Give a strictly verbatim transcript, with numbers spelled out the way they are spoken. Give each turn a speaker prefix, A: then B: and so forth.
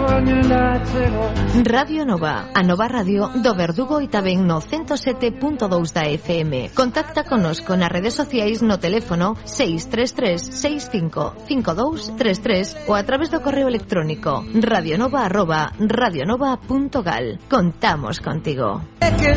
A: Radio Nova, a Nova Radio do Verdugo e tamén no ciento sete punto dous da F M. Contacta conosco nas redes sociais no teléfono seis tres tres seis cinco cinco dous tres tres ou a través do correo electrónico radionova arroba radionova punto gal. Contamos contigo.